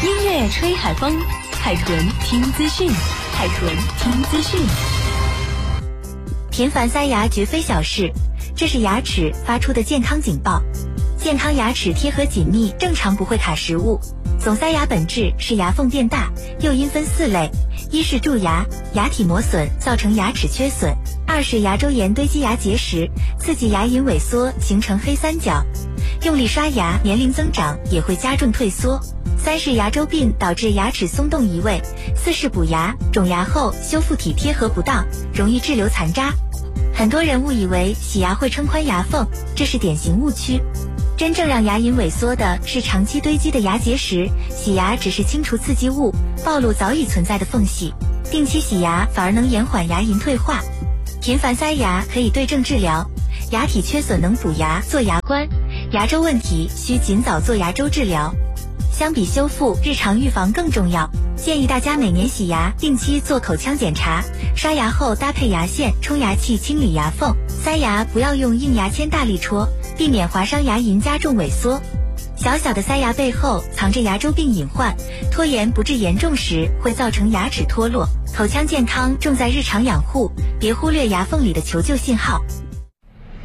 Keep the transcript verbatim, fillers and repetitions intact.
音乐吹海风，海豚听资讯，海豚听资讯。 频繁塞牙绝非小事，这是牙齿发出的健康警报。健康牙齿贴合紧密，正常不会卡食物。总塞牙本质是牙缝变大，诱因分四类：一是蛀牙，牙体磨损造成牙齿缺损；二是牙周炎堆积牙结石，刺激牙龈萎缩形成黑三角，用力刷牙年龄增长也会加重退缩；三是牙周病导致牙齿松动移位；四是补牙，种牙后修复体贴合不当，容易滞留残渣。很多人误以为洗牙会撑宽牙缝，这是典型误区。真正让牙龈萎缩的是长期堆积的牙结石，洗牙只是清除刺激物，暴露早已存在的缝隙。定期洗牙反而能延缓牙龈退化。频繁塞牙可以对症治疗，牙体缺损能补牙做牙关，牙周问题需尽早做牙周治疗。相比修复，日常预防更重要。建议大家每年洗牙，定期做口腔检查，刷牙后搭配牙线、冲牙器清理牙缝。塞牙不要用硬牙签大力戳，避免划伤牙龈加重萎缩。小小的塞牙背后藏着牙周病隐患，拖延不治严重时会造成牙齿脱落。口腔健康重在日常养护，别忽略牙缝里的求救信号。